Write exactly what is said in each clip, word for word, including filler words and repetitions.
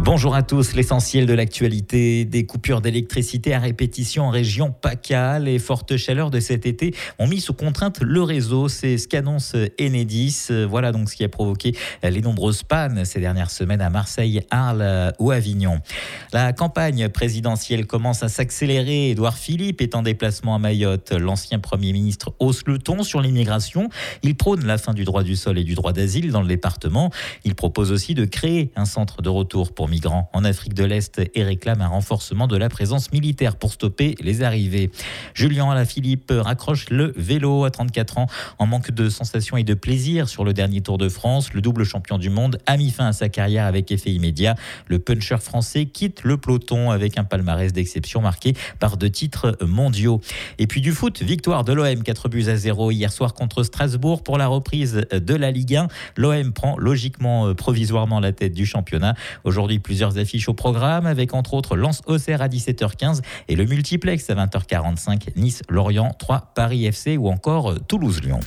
Bonjour à tous, l'essentiel de l'actualité, des coupures d'électricité à répétition en région PACA. Les fortes chaleurs de cet été ont mis sous contrainte le réseau, c'est ce qu'annonce Enedis. Voilà donc ce qui a provoqué les nombreuses pannes ces dernières semaines à Marseille, Arles ou Avignon. La campagne présidentielle commence à s'accélérer. Édouard Philippe est en déplacement à Mayotte. L'ancien Premier ministre hausse le ton sur l'immigration. Il prône la fin du droit du sol et du droit d'asile dans le département. Il propose aussi de créer un centre de retour pour migrants en Afrique de l'Est et réclame un renforcement de la présence militaire pour stopper les arrivées. Julien Alaphilippe raccroche le vélo à trente-quatre ans en manque de sensations et de plaisir sur le dernier Tour de France. Le double champion du monde a mis fin à sa carrière avec effet immédiat. Le puncher français quitte le peloton avec un palmarès d'exception marqué par deux titres mondiaux. Et puis du foot, victoire de l'O M quatre buts à zéro hier soir contre Strasbourg pour la reprise de la Ligue un. L'O M prend logiquement provisoirement la tête du championnat. Aujourd'hui, plusieurs affiches au programme avec entre autres Lens-Auxerre à dix-sept heures quinze et le multiplex à vingt heures quarante-cinq, Nice-Lorient, trois Paris F C ou encore Toulouse-Lyon.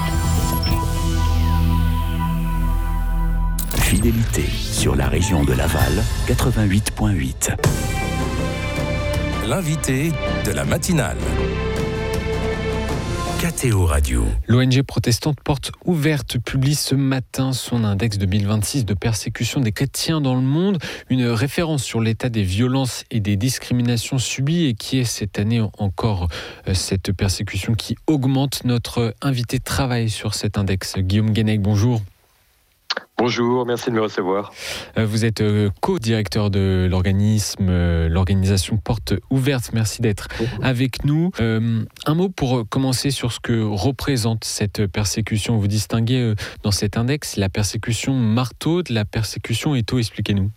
Fidélité sur la région de Laval, quatre-vingt-huit virgule huit. L'invité de la matinale. K T O Radio. L'O N G protestante Porte Ouverte publie ce matin son index deux mille vingt-six de persécution des chrétiens dans le monde, une référence sur l'état des violences et des discriminations subies et qui est cette année encore cette persécution qui augmente. Notre invité travaille sur cet index. Guillaume Guénec, bonjour. Bonjour, merci de me recevoir. Vous êtes co-directeur de l'organisme, l'organisation Porte Ouverte. Merci d'être avec nous. Euh, un mot pour commencer sur ce que représente cette persécution. Vous distinguez dans cet index la persécution marteau de la persécution étau. Expliquez-nous.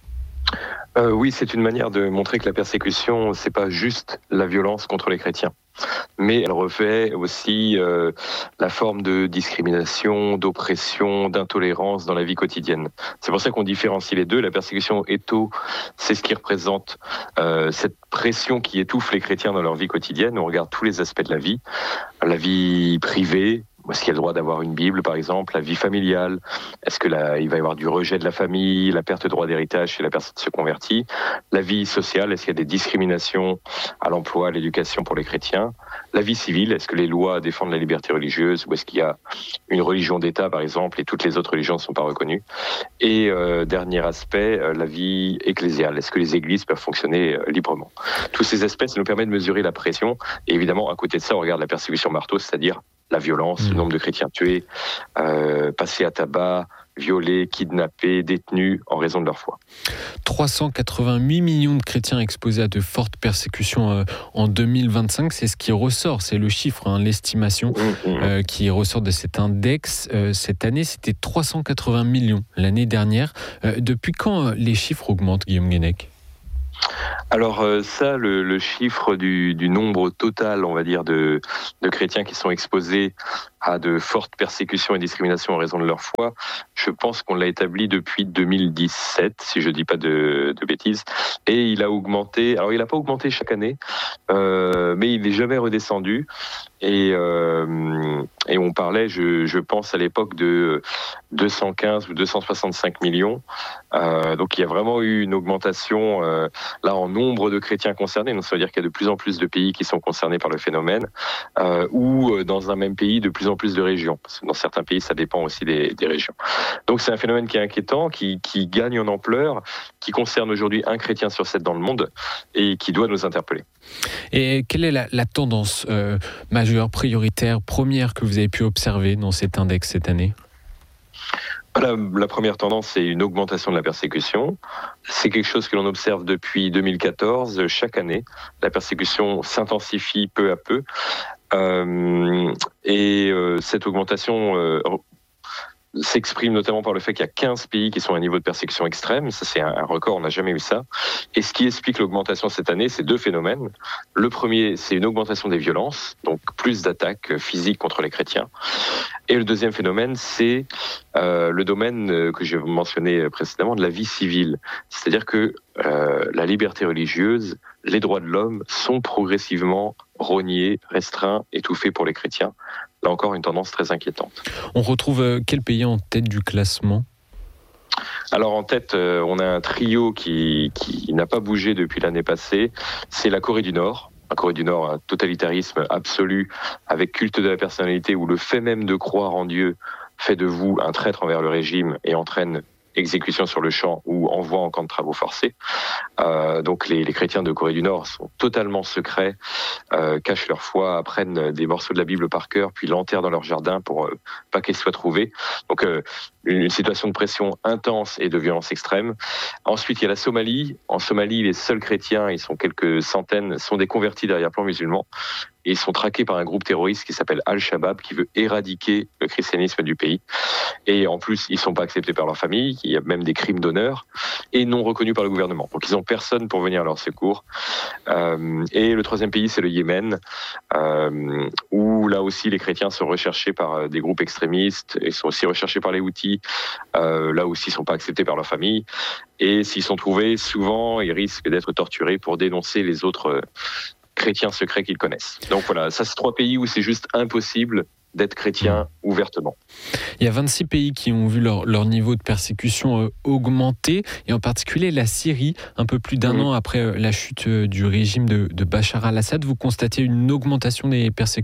Euh, oui, c'est une manière de montrer que la persécution, c'est pas juste la violence contre les chrétiens, mais elle revêt aussi euh, la forme de discrimination, d'oppression, d'intolérance dans la vie quotidienne. C'est pour ça qu'on différencie les deux. La persécution étau, c'est ce qui représente euh, cette pression qui étouffe les chrétiens dans leur vie quotidienne. On regarde tous les aspects de la vie, la vie privée. Est-ce qu'il y a le droit d'avoir une Bible, par exemple, la vie familiale? Est-ce que là, il va y avoir du rejet de la famille, la perte de droit d'héritage si la personne se convertit? La vie sociale, est-ce qu'il y a des discriminations à l'emploi, à l'éducation pour les chrétiens? La vie civile, est-ce que les lois défendent la liberté religieuse ou est-ce qu'il y a une religion d'État, par exemple, et toutes les autres religions ne sont pas reconnues? Et euh, dernier aspect, euh, la vie ecclésiale. Est-ce que les églises peuvent fonctionner euh, librement? Tous ces aspects, ça nous permet de mesurer la pression. Et évidemment, à côté de ça, on regarde la persécution marteau, c'est-à-dire la violence, mmh. le nombre de chrétiens tués, euh, passés à tabac, violés, kidnappés, détenus en raison de leur foi. trois cent quatre-vingt-huit millions de chrétiens exposés à de fortes persécutions euh, en deux mille vingt-cinq, c'est ce qui ressort, c'est le chiffre, hein, l'estimation mmh, mmh. Euh, qui ressort de cet index. Euh, cette année, c'était trois cent quatre-vingts millions l'année dernière. Euh, depuis quand euh, les chiffres augmentent, Guillaume Guénec ? Alors euh, ça, le, le chiffre du, du nombre total, on va dire, de, de chrétiens qui sont exposés à de fortes persécutions et discriminations en raison de leur foi, je pense qu'on l'a établi depuis deux mille dix-sept, si je ne dis pas de, de bêtises, et il a augmenté, alors il n'a pas augmenté chaque année, euh, mais il n'est jamais redescendu, et, euh, et on parlait, je, je pense à l'époque de deux cent quinze ou deux cent soixante-cinq millions, euh, donc il y a vraiment eu une augmentation euh, là en nombre de chrétiens concernés, donc ça veut dire qu'il y a de plus en plus de pays qui sont concernés par le phénomène, euh, ou dans un même pays de plus en plus de régions, parce que dans certains pays ça dépend aussi des, des régions. Donc c'est un phénomène qui est inquiétant, qui, qui gagne en ampleur, qui concerne aujourd'hui un chrétien sur sept dans le monde et qui doit nous interpeller. Et quelle est la, la tendance euh, majeure, prioritaire, première que vous avez pu observer dans cet index cette année ? La, la première tendance, c'est une augmentation de la persécution. C'est quelque chose que l'on observe depuis deux mille quatorze. Chaque année, la persécution s'intensifie peu à peu. Euh, et euh, cette augmentation euh, s'exprime notamment par le fait qu'il y a quinze pays qui sont à un niveau de persécution extrême. Ça, c'est un record, on n'a jamais eu ça. Et ce qui explique l'augmentation cette année, c'est deux phénomènes. Le premier, c'est une augmentation des violences, donc plus d'attaques physiques contre les chrétiens. Et le deuxième phénomène, c'est euh, le domaine que j'ai mentionné précédemment de la vie civile. C'est-à-dire que euh, la liberté religieuse, les droits de l'homme sont progressivement rognés, restreints, étouffés pour les chrétiens. Là encore, une tendance très inquiétante. On retrouve quel pays en tête du classement ? Alors en tête, euh, on a un trio qui, qui n'a pas bougé depuis l'année passée. C'est la Corée du Nord. La Corée du Nord, un totalitarisme absolu avec culte de la personnalité où le fait même de croire en Dieu fait de vous un traître envers le régime et entraîne exécution sur le champ ou envoi en camp de travaux forcés. Euh, donc les, les chrétiens de Corée du Nord sont totalement secrets, euh, cachent leur foi, apprennent des morceaux de la Bible par cœur, puis l'enterrent dans leur jardin pour euh, pas qu'ils soient trouvés. Donc euh, une, une situation de pression intense et de violence extrême. Ensuite, il y a la Somalie. En Somalie, les seuls chrétiens, ils sont quelques centaines, sont des convertis d'arrière-plan musulmans. Et ils sont traqués par un groupe terroriste qui s'appelle Al-Shabaab, qui veut éradiquer le christianisme du pays. Et en plus, ils ne sont pas acceptés par leur famille, il y a même des crimes d'honneur, et non reconnus par le gouvernement. Donc ils n'ont personne pour venir à leur secours. Euh, et le troisième pays, c'est le Yémen, euh, où là aussi les chrétiens sont recherchés par des groupes extrémistes, et sont aussi recherchés par les Houthis. Euh, là aussi, ils ne sont pas acceptés par leur famille. Et s'ils sont trouvés, souvent, ils risquent d'être torturés pour dénoncer les autres euh, chrétiens secrets qu'ils connaissent. Donc voilà, ça c'est trois pays où c'est juste impossible d'être chrétien ouvertement. Il y a vingt-six pays qui ont vu leur, leur niveau de persécution euh, augmenter, et en particulier la Syrie, un peu plus d'un mmh. an après euh, la chute euh, du régime de, de Bachar al-Assad. Vous constatez une augmentation des persécutions ?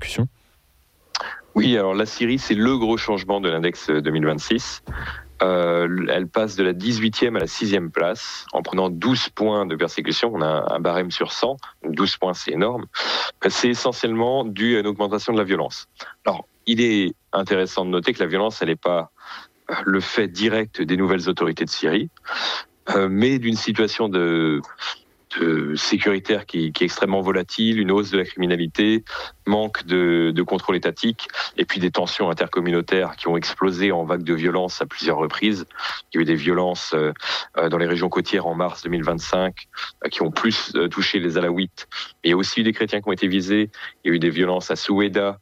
Oui, alors la Syrie, c'est le gros changement de l'index deux mille vingt-six. Euh, elle passe de la dix-huitième à la sixième place en prenant douze points de persécution. On a un barème sur cent, donc douze points, c'est énorme. C'est essentiellement dû à une augmentation de la violence. Alors, il est intéressant de noter que la violence, elle n'est pas le fait direct des nouvelles autorités de Syrie, euh, mais d'une situation de... De sécuritaire qui, qui est extrêmement volatile, une hausse de la criminalité, manque de, de contrôle étatique, et puis des tensions intercommunautaires qui ont explosé en vagues de violence à plusieurs reprises. Il y a eu des violences euh, dans les régions côtières en mars deux mille vingt-cinq euh, qui ont plus euh, touché les Alaouites. Et il y a aussi eu des chrétiens qui ont été visés. Il y a eu des violences à Souéda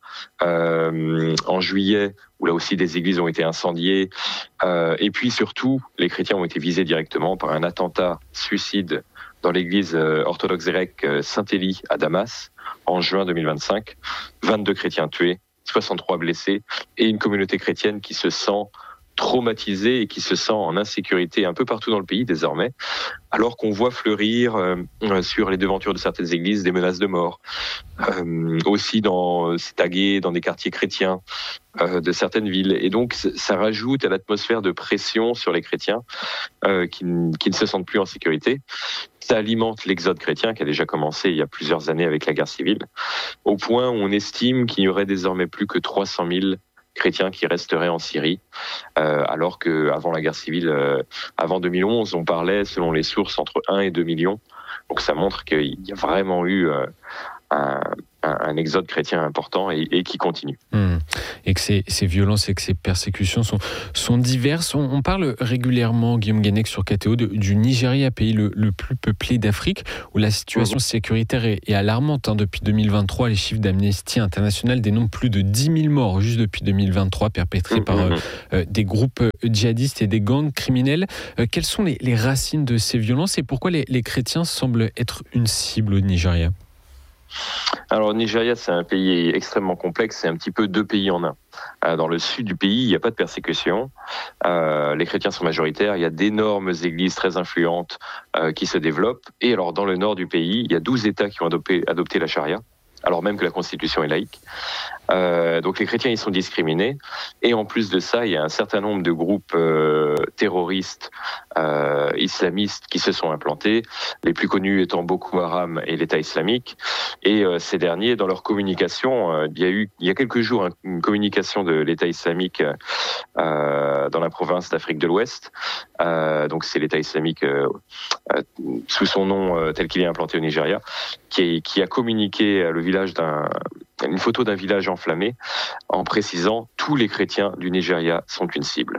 euh, en juillet, où là aussi des églises ont été incendiées. Euh, et puis surtout, les chrétiens ont été visés directement par un attentat suicide dans l'église orthodoxe grecque Saint-Élie à Damas en juin deux mille vingt-cinq. vingt-deux chrétiens tués, soixante-trois blessés, et une communauté chrétienne qui se sent traumatisée et qui se sent en insécurité un peu partout dans le pays désormais, alors qu'on voit fleurir euh, sur les devantures de certaines églises des menaces de mort, euh, aussi dans, c'est tagué dans des quartiers chrétiens euh, de certaines villes. Et donc ça rajoute à l'atmosphère de pression sur les chrétiens euh, qui, qui ne se sentent plus en sécurité. Ça alimente l'exode chrétien qui a déjà commencé il y a plusieurs années avec la guerre civile, au point où on estime qu'il n'y aurait désormais plus que trois cent mille chrétiens qui resteraient en Syrie, euh, alors qu'avant la guerre civile, euh, avant deux mille onze, on parlait, selon les sources, entre un et deux millions. Donc ça montre qu'il y a vraiment eu euh, un, un, un exode chrétien important et, et qui continue. Mmh. Et que ces, ces violences et que ces persécutions sont, sont diverses. On, on parle régulièrement, Guillaume Guenec, sur K T O, de, du Nigeria, pays le, le plus peuplé d'Afrique, où la situation mmh. sécuritaire est, est alarmante. Hein. Depuis deux mille vingt-trois, les chiffres d'Amnesty International dénombrent plus de dix mille morts juste depuis deux mille vingt-trois, perpétrés mmh. par euh, euh, des groupes djihadistes et des gangs criminels. Euh, quelles sont les, les racines de ces violences et pourquoi les, les chrétiens semblent être une cible au Nigeria ? Alors, le Nigeria, c'est un pays extrêmement complexe, c'est un petit peu deux pays en un. Euh, dans le sud du pays, il n'y a pas de persécution, euh, les chrétiens sont majoritaires, il y a d'énormes églises très influentes euh, qui se développent, et alors dans le nord du pays, il y a douze États qui ont adopté, adopté la charia, alors même que la constitution est laïque. Euh, donc les chrétiens, ils sont discriminés. Et en plus de ça, il y a un certain nombre de groupes euh, terroristes euh, islamistes qui se sont implantés, les plus connus étant Boko Haram et l'État islamique. Et euh, ces derniers, dans leur communication, euh, il y a eu il y a quelques jours hein, une communication de l'État islamique euh, dans la province d'Afrique de l'Ouest. Euh, donc c'est l'État islamique euh, euh, sous son nom euh, tel qu'il est implanté au Nigeria, qui, est, qui a communiqué le village d'un une photo d'un village enflammé en précisant tous les chrétiens du Nigeria sont une cible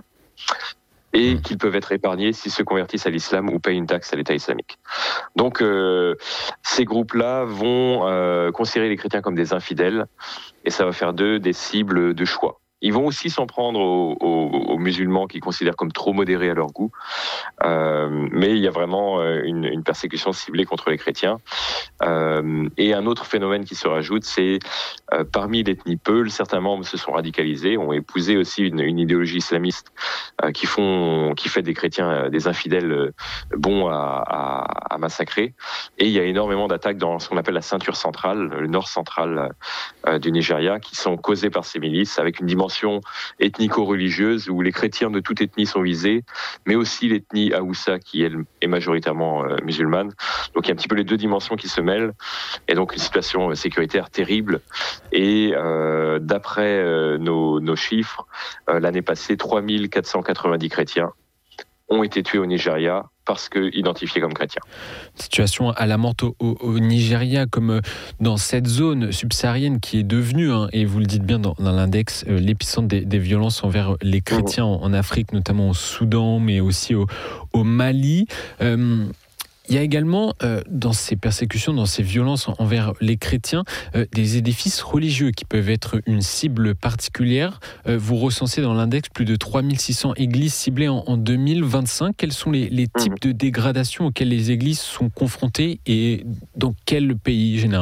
et qu'ils peuvent être épargnés s'ils se convertissent à l'islam ou payent une taxe à l'État islamique. Donc euh, ces groupes-là vont euh, considérer les chrétiens comme des infidèles et ça va faire d'eux des cibles de choix. Ils vont aussi s'en prendre aux, aux, aux musulmans qu'ils considèrent comme trop modérés à leur goût. Euh, mais il y a vraiment une, une persécution ciblée contre les chrétiens. Euh, et un autre phénomène qui se rajoute, c'est euh, parmi l'ethnie Peul, certains membres se sont radicalisés, ont épousé aussi une, une idéologie islamiste euh, qui, font, qui fait des chrétiens euh, des infidèles euh, bons à, à, à massacrer. Et il y a énormément d'attaques dans ce qu'on appelle la ceinture centrale, le nord central euh, du Nigeria, qui sont causées par ces milices, avec une dimension ethnico-religieuse où les chrétiens de toute ethnie sont visés, mais aussi l'ethnie Haoussa qui elle est majoritairement euh, musulmane. Donc il y a un petit peu les deux dimensions qui se mêlent, et donc une situation sécuritaire terrible. Et euh, d'après euh, nos, nos chiffres, euh, l'année passée, trois mille quatre cent quatre-vingt-dix chrétiens ont été tués au Nigeria parce que identifiés comme chrétiens. Situation alarmante au, au, au Nigeria, comme dans cette zone subsaharienne qui est devenue, hein, et vous le dites bien dans, dans l'index, euh, l'épicentre des, des violences envers les chrétiens mmh. en, en Afrique, notamment au Soudan, mais aussi au, au Mali. Euh, Il y a également, euh, dans ces persécutions, dans ces violences envers les chrétiens, euh, des édifices religieux qui peuvent être une cible particulière. Euh, vous recensez dans l'index plus de trois mille six cents églises ciblées en, en deux mille vingt-cinq. Quels sont les, les types de dégradations auxquelles les églises sont confrontées et dans quel pays généralement ?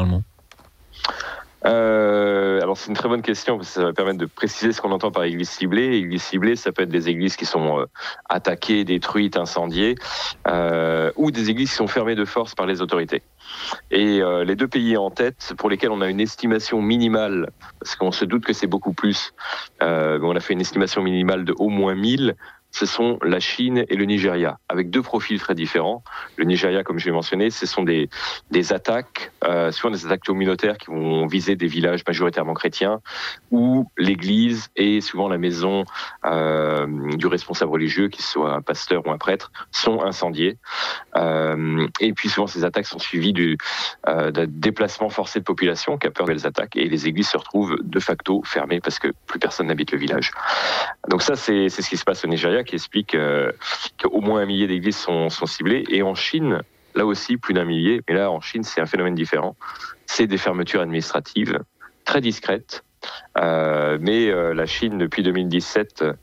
Euh, alors c'est une très bonne question parce que ça va permettre de préciser ce qu'on entend par église ciblée. Église ciblée, ça peut être des églises qui sont euh, attaquées, détruites, incendiées, euh, ou des églises qui sont fermées de force par les autorités. Et euh, les deux pays en tête, pour lesquels on a une estimation minimale, parce qu'on se doute que c'est beaucoup plus, euh, on a fait une estimation minimale de au moins mille, ce sont la Chine et le Nigeria, avec deux profils très différents. Le Nigeria, comme je l'ai mentionné, ce sont des, des attaques, euh, souvent des attaques communautaires qui vont viser des villages majoritairement chrétiens, où l'église et souvent la maison euh, du responsable religieux, qu'il soit un pasteur ou un prêtre, sont incendiées. Euh, et puis souvent ces attaques sont suivies du, euh, d'un déplacement forcé de population qui a peur des attaques, et les églises se retrouvent de facto fermées parce que plus personne n'habite le village. Donc ça, c'est, c'est ce qui se passe au Nigeria, qui explique euh, qu'au moins un millier d'églises sont, sont ciblées. Et en Chine, là aussi, plus d'un millier. Mais là, en Chine, c'est un phénomène différent. C'est des fermetures administratives très discrètes. Euh, mais euh, la Chine, depuis deux mille dix-sept, euh,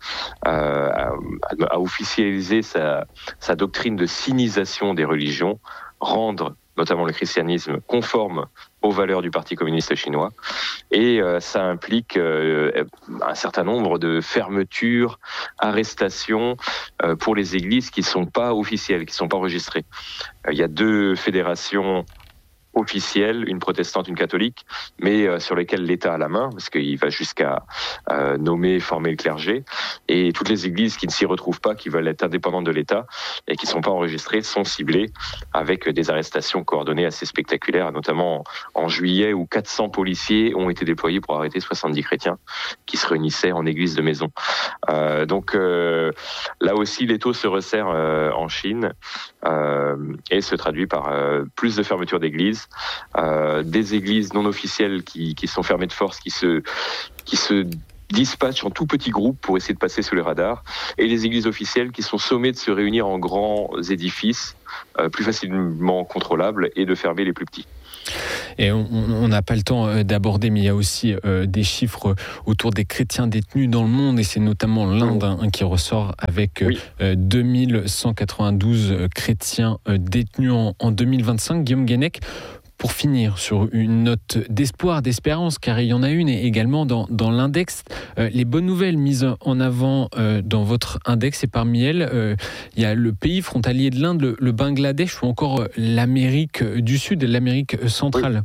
a, a officialisé sa, sa doctrine de sinisation des religions, rendre notamment le christianisme conforme aux valeurs du Parti communiste chinois. Et euh, ça implique euh, un certain nombre de fermetures, arrestations euh, pour les églises qui ne sont pas officielles, qui ne sont pas enregistrées. Euh, il y a deux fédérations officielles, une protestante, une catholique, mais euh, sur lesquelles l'État a la main, parce qu'il va jusqu'à euh, nommer, former le clergé. Et toutes les églises qui ne s'y retrouvent pas, qui veulent être indépendantes de l'État et qui ne sont pas enregistrées, sont ciblées avec des arrestations coordonnées assez spectaculaires, notamment en, en juillet où quatre cents policiers ont été déployés pour arrêter soixante-dix chrétiens qui se réunissaient en église de maison. Euh, donc euh, là aussi, l'étau se resserre euh, en Chine euh, et se traduit par euh, plus de fermetures d'églises. Euh, des églises non officielles qui, qui sont fermées de force, qui se, qui se dispatchent en tout petits groupes pour essayer de passer sous les radars, et les églises officielles qui sont sommées de se réunir en grands édifices euh, plus facilement contrôlables et de fermer les plus petits. Et on n'a pas le temps d'aborder, mais il y a aussi euh, des chiffres autour des chrétiens détenus dans le monde, et c'est notamment l'Inde hein, qui ressort avec oui. euh, deux mille cent quatre-vingt-douze chrétiens euh, détenus en, en deux mille vingt-cinq. Guillaume Guenec, pour finir sur une note d'espoir, d'espérance, car il y en a une également dans, dans l'index, euh, les bonnes nouvelles mises en avant euh, dans votre index, et parmi elles, euh, il y a le pays frontalier de l'Inde, le, le Bangladesh, ou encore l'Amérique du Sud et l'Amérique centrale. Oui.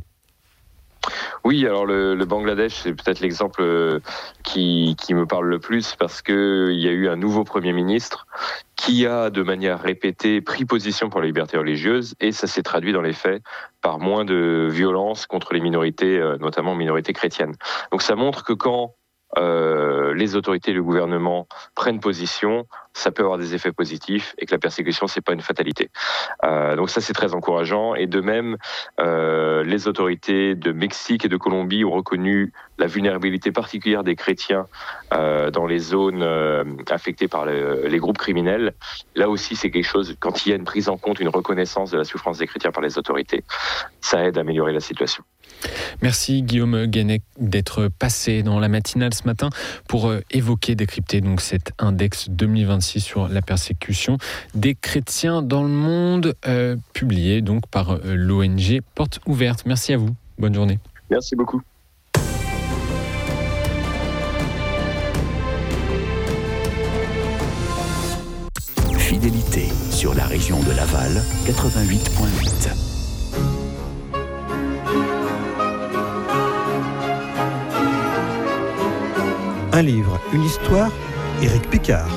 Oui, alors le, le Bangladesh, c'est peut-être l'exemple qui, qui me parle le plus, parce qu'il y a eu un nouveau Premier ministre qui a, de manière répétée, pris position pour la liberté religieuse, et ça s'est traduit dans les faits par moins de violence contre les minorités, notamment minorités chrétiennes. Donc ça montre que quand euh, les autorités et le gouvernement prennent position, ça peut avoir des effets positifs, et que la persécution, c'est pas une fatalité. Euh, donc ça, c'est très encourageant. Et de même, euh, les autorités de Mexique et de Colombie ont reconnu la vulnérabilité particulière des chrétiens euh, dans les zones euh, affectées par le, les groupes criminels. Là aussi, c'est quelque chose, quand il y a une prise en compte, une reconnaissance de la souffrance des chrétiens par les autorités, ça aide à améliorer la situation. Merci Guillaume Guenec d'être passé dans la matinale ce matin pour évoquer, décrypter donc cet index deux mille vingt-six sur la persécution des chrétiens dans le monde, euh, publié donc par euh, l'O N G Porte Ouverte. Merci à vous. Bonne journée. Merci beaucoup. Fidélité sur la région de Laval, quatre-vingt-huit virgule huit. Un livre, une histoire, Éric Picard.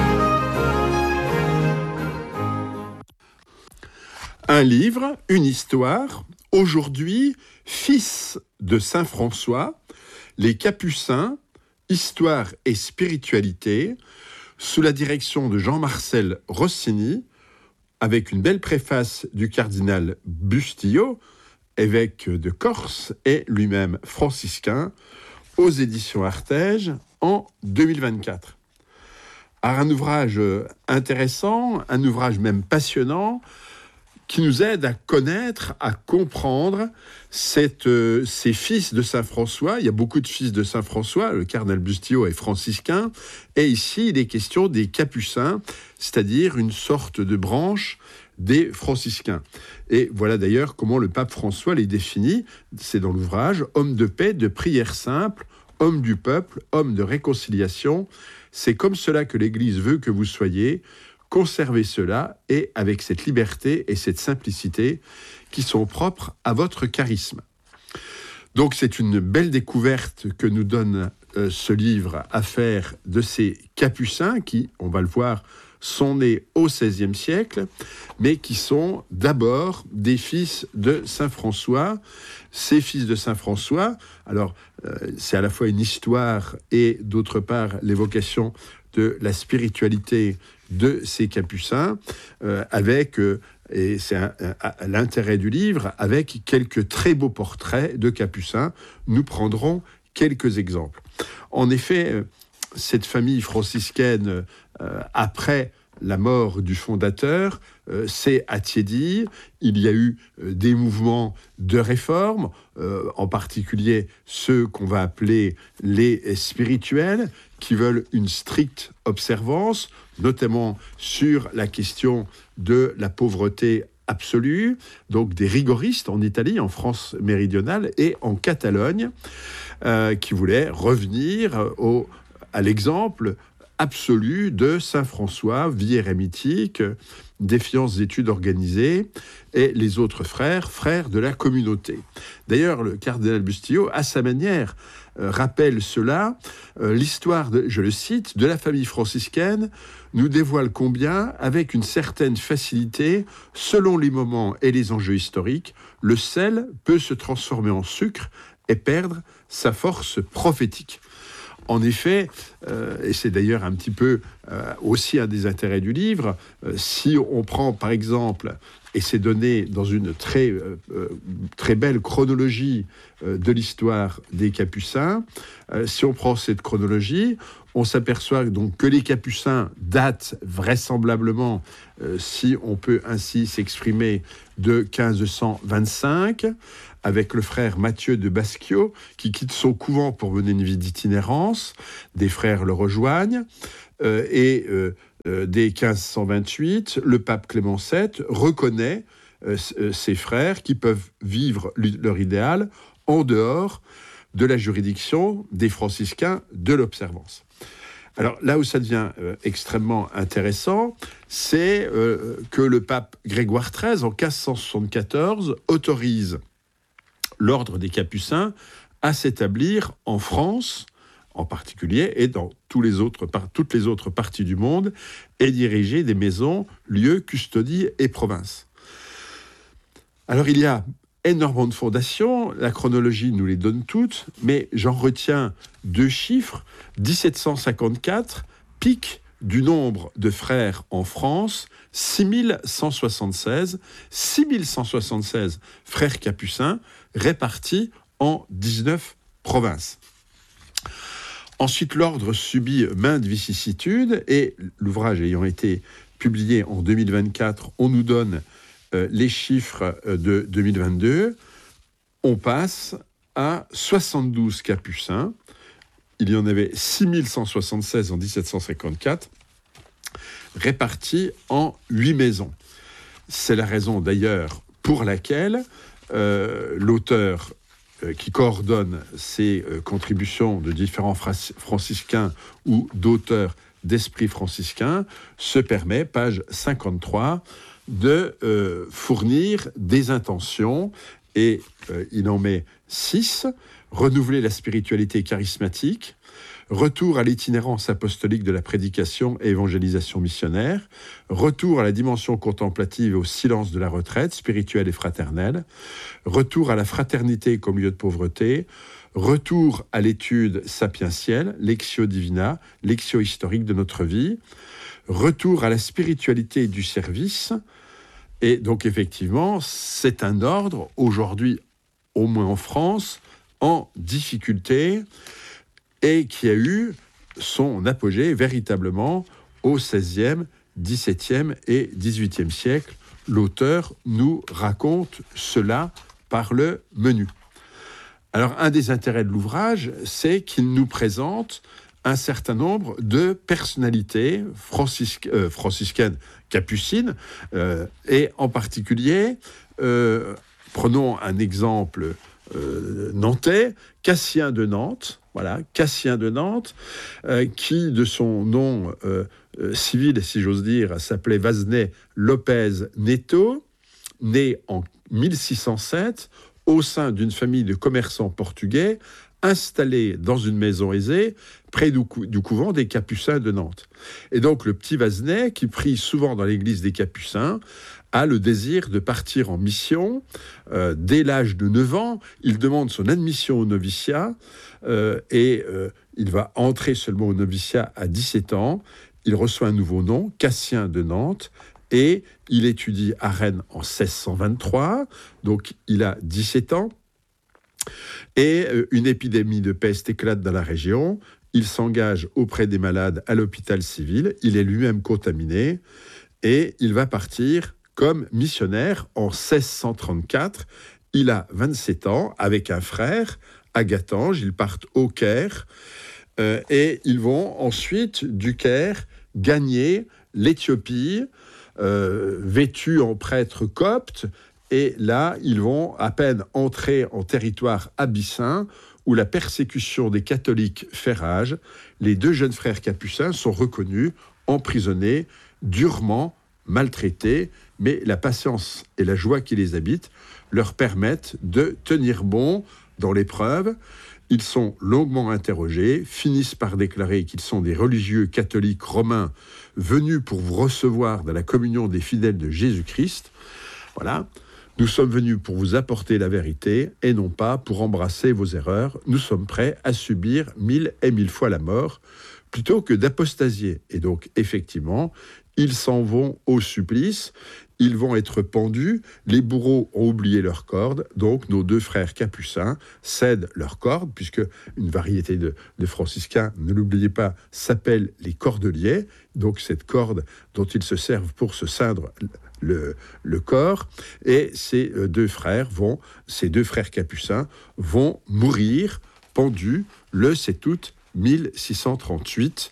Un livre, une histoire. Aujourd'hui, fils de Saint François, les Capucins, histoire et spiritualité, sous la direction de Jean-Marcel Rossini, avec une belle préface du cardinal Bustillo, évêque de Corse et lui-même franciscain, aux éditions Artege en deux mille vingt-quatre. Alors, un ouvrage intéressant, un ouvrage même passionnant, qui nous aide à connaître, à comprendre cette, euh, ces fils de Saint François. Il y a beaucoup de fils de Saint François, le cardinal Bustillo est franciscain, et ici il est question des Capucins, c'est-à-dire une sorte de branche des franciscains. Et voilà d'ailleurs comment le pape François les définit, c'est dans l'ouvrage, homme de paix, de prière simple, homme du peuple, homme de réconciliation. C'est comme cela que l'Église veut que vous soyez. Conservez cela, et avec cette liberté et cette simplicité qui sont propres à votre charisme. Donc c'est une belle découverte que nous donne euh, ce livre à faire de ces Capucins qui, on va le voir, sont nés au seizième siècle, mais qui sont d'abord des fils de Saint François. Ces fils de Saint François, alors euh, c'est à la fois une histoire et d'autre part l'évocation de la spiritualité de ces Capucins, euh, avec, euh, et c'est un, un, l'intérêt du livre, avec quelques très beaux portraits de Capucins. Nous prendrons quelques exemples. En effet, euh, cette famille franciscaine, euh, après la mort du fondateur, euh, s'est attiédie. Il y a eu euh, des mouvements de réforme, euh, en particulier ceux qu'on va appeler les spirituels, qui veulent une stricte observance, notamment sur la question de la pauvreté absolue, donc des rigoristes en Italie, en France méridionale et en Catalogne, euh, qui voulaient revenir au, à l'exemple absolu de Saint François, vie érémitique, défiance d'études organisées, et les autres frères, frères de la communauté. D'ailleurs, le cardinal Bustillo, à sa manière, euh, rappelle cela. Euh, l'histoire, de, je le cite, de la famille franciscaine nous dévoile combien, avec une certaine facilité, selon les moments et les enjeux historiques, le sel peut se transformer en sucre et perdre sa force prophétique. En effet, euh, et c'est d'ailleurs un petit peu euh, aussi un des intérêts du livre, euh, si on prend par exemple, et c'est donné dans une très, euh, très belle chronologie euh, de l'histoire des Capucins, euh, si on prend cette chronologie, on s'aperçoit donc que les Capucins datent vraisemblablement, euh, si on peut ainsi s'exprimer, de quinze cent vingt-cinq, avec le frère Mathieu de Basquio, qui quitte son couvent pour mener une vie d'itinérance. Des frères le rejoignent. Euh, et euh, euh, dès quinze cent vingt-huit, le pape Clément sept reconnaît euh, ces frères qui peuvent vivre leur idéal en dehors de la juridiction des franciscains de l'observance. Alors là où ça devient euh, extrêmement intéressant, c'est euh, que le pape Grégoire treize, en quinze cent soixante-quatorze, autorise l'ordre des Capucins à s'établir en France, en particulier, et dans tous les autres, par, toutes les autres parties du monde, et diriger des maisons, lieux, custodies et provinces. Alors il y a énormément de fondations, la chronologie nous les donne toutes, mais j'en retiens deux chiffres. dix-sept cent cinquante-quatre, pic du nombre de frères en France, six mille cent soixante-seize, six mille cent soixante-seize frères capucins répartis en dix-neuf provinces. Ensuite, l'ordre subit maintes vicissitudes et l'ouvrage ayant été publié en deux mille vingt-quatre, on nous donne euh, les chiffres de deux mille vingt-deux. on passe à soixante-douze capucins. Il y en avait six mille cent soixante-seize en dix-sept cent cinquante-quatre, répartis en huit maisons. C'est la raison d'ailleurs pour laquelle euh, l'auteur euh, qui coordonne ces euh, contributions de différents fra- franciscains ou d'auteurs d'esprit franciscain se permet, page cinquante-trois, de euh, fournir des intentions, et euh, il en met six. Renouveler la spiritualité charismatique, retour à l'itinérance apostolique de la prédication et évangélisation missionnaire, retour à la dimension contemplative et au silence de la retraite, spirituelle et fraternelle, retour à la fraternité comme lieu de pauvreté, retour à l'étude sapientielle, lectio divina, lectio historique de notre vie, retour à la spiritualité du service. Et donc effectivement, c'est un ordre, aujourd'hui, au moins en France, en difficulté, et qui a eu son apogée véritablement au seizième, dix-septième et dix-huitième siècle. L'auteur nous raconte cela par le menu. Alors, un des intérêts de l'ouvrage, c'est qu'il nous présente un certain nombre de personnalités francisque, euh, franciscaines capucines, euh, et en particulier, euh, prenons un exemple euh, nantais, Cassien de Nantes, voilà, Cassien de Nantes, euh, qui, de son nom euh, euh, civil, si j'ose dire, s'appelait Vasnet Lopez Neto, né en mille six cent sept, au sein d'une famille de commerçants portugais, installé dans une maison aisée, près du, cou- du couvent des Capucins de Nantes. Et donc le petit Vasnet, qui prie souvent dans l'église des Capucins, a le désir de partir en mission. Euh, dès l'âge de neuf ans, il demande son admission au noviciat, euh, et euh, il va entrer seulement au noviciat à dix-sept ans. Il reçoit un nouveau nom, Cassien de Nantes, et il étudie à Rennes en seize cent vingt-trois, donc il a dix-sept ans. Et une épidémie de peste éclate dans la région. Il s'engage auprès des malades à l'hôpital civil. Il est lui-même contaminé et il va partir comme missionnaire en seize cent trente-quatre. Il a vingt-sept ans avec un frère, Agatange. Ils partent au Caire euh, et ils vont ensuite du Caire gagner l'Éthiopie, euh, vêtus en prêtres coptes. Et là, ils vont à peine entrer en territoire abyssin où la persécution des catholiques fait rage. Les deux jeunes frères capucins sont reconnus, emprisonnés, durement maltraités, mais la patience et la joie qui les habitent leur permettent de tenir bon dans l'épreuve. Ils sont longuement interrogés, finissent par déclarer qu'ils sont des religieux catholiques romains venus pour vous recevoir dans la communion des fidèles de Jésus-Christ. Voilà. Nous sommes venus pour vous apporter la vérité et non pas pour embrasser vos erreurs. Nous sommes prêts à subir mille et mille fois la mort plutôt que d'apostasier. Et donc, effectivement, ils s'en vont au supplice. Ils vont être pendus. Les bourreaux ont oublié leurs cordes. Donc, nos deux frères capucins cèdent leurs cordes, puisque une variété de, de franciscains, ne l'oubliez pas, s'appelle les cordeliers. Donc, cette corde dont ils se servent pour se ceindre le, le corps. Et ces deux frères vont, ces deux frères capucins vont mourir pendus le sept août mille six cent trente-huit.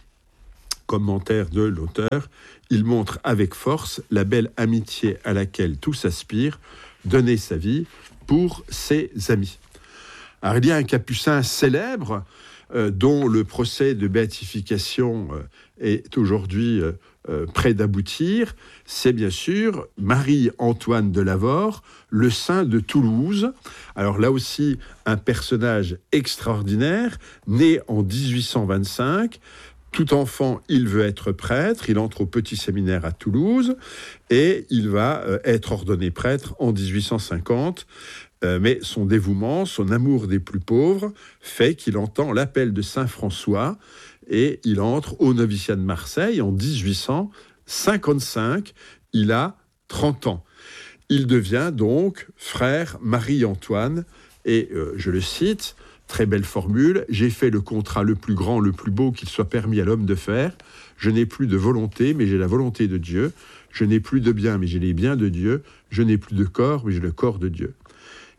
Commentaire de l'auteur, il montre avec force la belle amitié à laquelle tous aspirent, donner sa vie pour ses amis. Alors, il y a un capucin célèbre euh, dont le procès de béatification euh, est aujourd'hui euh, euh, près d'aboutir, c'est bien sûr Marie-Antoine de Lavore, le saint de Toulouse. Alors là aussi, un personnage extraordinaire, né en dix-huit cent vingt-cinq. Tout enfant, il veut être prêtre, il entre au petit séminaire à Toulouse et il va euh, être ordonné prêtre en dix-huit cent cinquante. Euh, mais son dévouement, son amour des plus pauvres fait qu'il entend l'appel de Saint François et il entre au noviciat de Marseille en dix-huit cent cinquante-cinq. Il a trente ans. Il devient donc frère Marie-Antoine et, euh, je le cite, très belle formule, « J'ai fait le contrat le plus grand, le plus beau qu'il soit permis à l'homme de faire. Je n'ai plus de volonté, mais j'ai la volonté de Dieu. Je n'ai plus de biens, mais j'ai les biens de Dieu. Je n'ai plus de corps, mais j'ai le corps de Dieu. »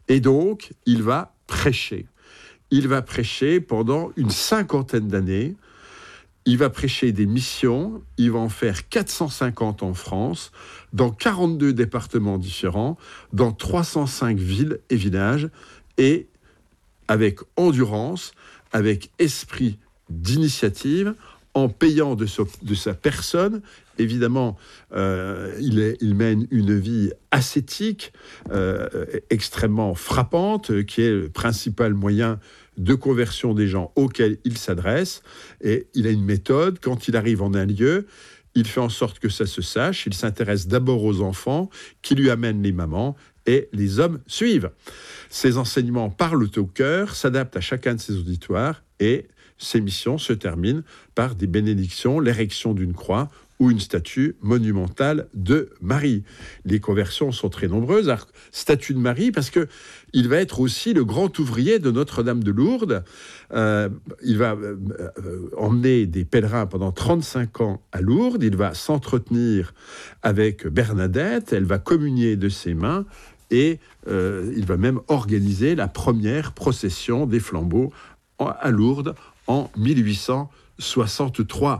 Et donc, il va prêcher. Il va prêcher pendant une cinquantaine d'années. Il va prêcher des missions. Il va en faire quatre cent cinquante en France, dans quarante-deux départements différents, dans trois cent cinq villes et villages, et avec endurance, avec esprit d'initiative, en payant de, so, de sa personne. Évidemment, euh, il, est, il mène une vie ascétique, euh, extrêmement frappante, qui est le principal moyen de conversion des gens auxquels il s'adresse. Et il a une méthode. Quand il arrive en un lieu, il fait en sorte que ça se sache. Il s'intéresse d'abord aux enfants, qui lui amènent les mamans, et les hommes suivent. Ses enseignements parlent au cœur, s'adaptent à chacun de ses auditoires, et ses missions se terminent par des bénédictions, l'érection d'une croix ou une statue monumentale de Marie. Les conversions sont très nombreuses. Alors, statue de Marie, parce qu'il va être aussi le grand ouvrier de Notre-Dame de Lourdes. Euh, il va euh, euh, emmener des pèlerins pendant trente-cinq ans à Lourdes. Il va s'entretenir avec Bernadette. Elle va communier de ses mains. Et euh, il va même organiser la première procession des flambeaux à Lourdes en mille huit cent soixante-trois.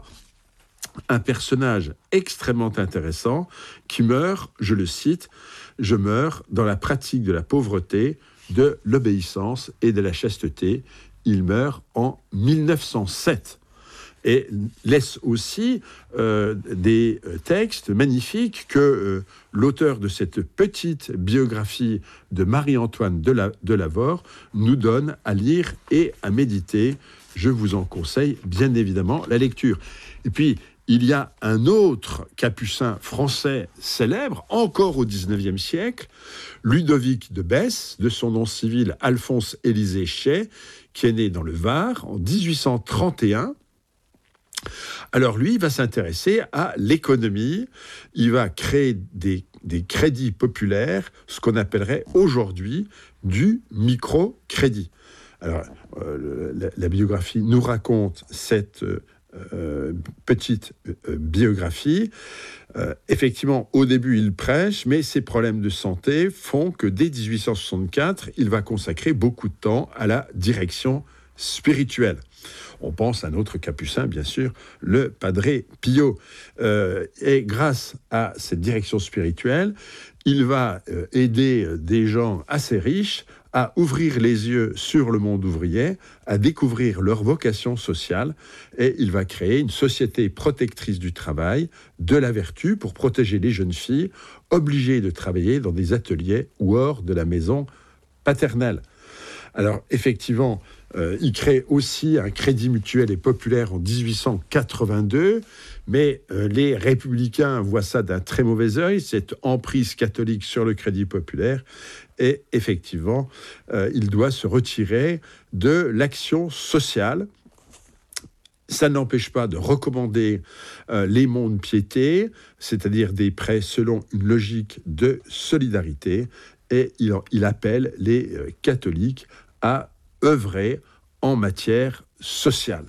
Un personnage extrêmement intéressant qui meurt, je le cite, « Je meurs dans la pratique de la pauvreté, de l'obéissance et de la chasteté ». Il meurt en mille neuf cent sept et laisse aussi euh, des textes magnifiques que euh, l'auteur de cette petite biographie de Marie-Antoine de, la, de Lavore nous donne à lire et à méditer. Je vous en conseille bien évidemment la lecture. Et puis, il y a un autre capucin français célèbre, encore au dix-neuvième siècle, Ludovic de Besse, de son nom civil Alphonse-Élisée Chay, qui est né dans le Var en dix-huit cent trente et un. Alors lui, il va s'intéresser à l'économie, il va créer des, des crédits populaires, ce qu'on appellerait aujourd'hui du microcrédit. Alors, euh, la, la biographie nous raconte cette euh, petite euh, biographie. Euh, effectivement, au début, il prêche, mais ses problèmes de santé font que dès dix-huit cent soixante-quatre, il va consacrer beaucoup de temps à la direction spirituelle. On pense à un autre capucin, bien sûr, le Padre Pio. Euh, et grâce à cette direction spirituelle, il va euh, aider des gens assez riches à ouvrir les yeux sur le monde ouvrier, à découvrir leur vocation sociale, et il va créer une société protectrice du travail, de la vertu, pour protéger les jeunes filles obligées de travailler dans des ateliers ou hors de la maison paternelle. Alors, effectivement, euh, il crée aussi un crédit mutuel et populaire en dix-huit cent quatre-vingt-deux, mais euh, les républicains voient ça d'un très mauvais œil, cette emprise catholique sur le crédit populaire, et effectivement, euh, il doit se retirer de l'action sociale. Ça n'empêche pas de recommander euh, les mondes piétés, c'est-à-dire des prêts selon une logique de solidarité, et il, il appelle les euh, catholiques à œuvrer en matière sociale.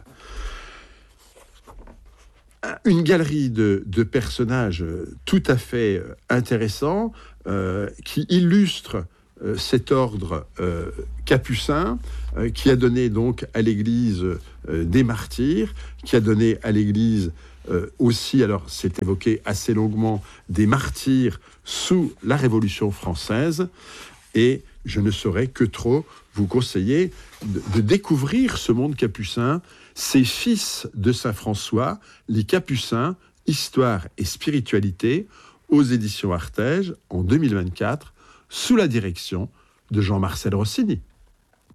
Une galerie de, de personnages tout à fait intéressants euh, qui illustrent euh, cet ordre euh, capucin euh, qui a donné donc à l'Église euh, des martyrs, qui a donné à l'Église euh, aussi, alors c'est évoqué assez longuement, des martyrs sous la Révolution française, et je ne saurais que trop vous conseiller de, de découvrir ce monde capucin, ces fils de Saint François, les Capucins, Histoire et Spiritualité, aux éditions Artege en deux mille vingt-quatre, sous la direction de Jean-Marcel Rossini.